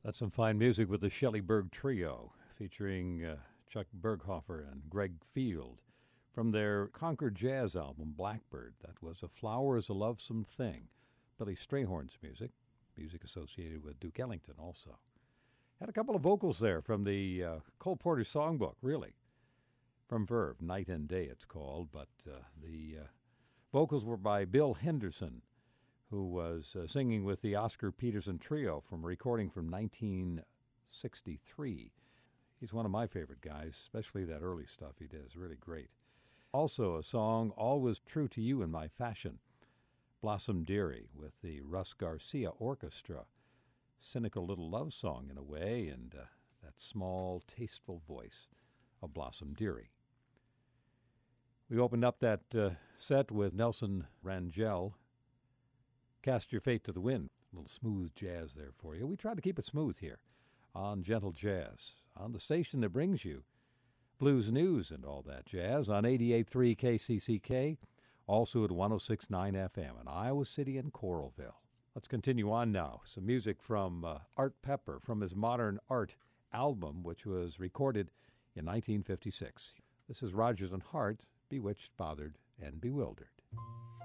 That's some fine music with the Shelley Berg Trio, featuring Chuck Berghofer and Greg Field. From their Concord Jazz album, Blackbird, that was A Flower is a Lovesome Thing. Billy Strayhorn's music associated with Duke Ellington also. Had a couple of vocals there from the Cole Porter Songbook, really. From Verve, Night and Day it's called, but the vocals were by Bill Henderson, who was singing with the Oscar Peterson Trio from a recording from 1963. He's one of my favorite guys, especially that early stuff he does. Really great. Also a song, Always True to You in My Fashion, Blossom Dearie with the Russ Garcia Orchestra. Cynical little love song in a way, and that small, tasteful voice of Blossom Dearie. We opened up that set with Nelson Rangel, Cast Your Fate to the Wind. A little smooth jazz there for you. We try to keep it smooth here on Gentle Jazz, on the station that brings you blues news and all that jazz, on 88.3 KCCK, also at 106.9 FM in Iowa City and Coralville. Let's continue on now. Some music from Art Pepper from his Modern Art album, which was recorded in 1956. This is Rodgers and Hart, Bewitched, Bothered, and Bewildered.